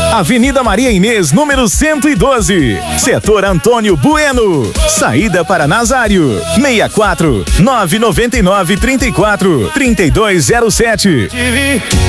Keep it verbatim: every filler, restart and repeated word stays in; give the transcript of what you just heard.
Avenida Maria Inês, número cento e doze. Setor Antônio Bueno. Saída para Nazário. seis quatro nove nove nove, três quatro, três dois zero sete.